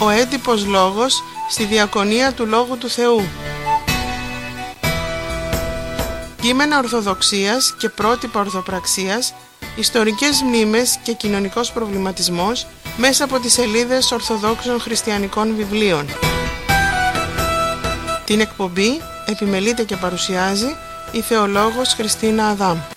ο έντυπος λόγος στη διακονία του Λόγου του Θεού. Κείμενα ορθοδοξίας και πρότυπα ορθοπραξίας, ιστορικές μνήμες και κοινωνικός προβληματισμός μέσα από τις σελίδες ορθοδόξων χριστιανικών βιβλίων. Την εκπομπή επιμελείται και παρουσιάζει η θεολόγος Χριστίνα Αδάμ.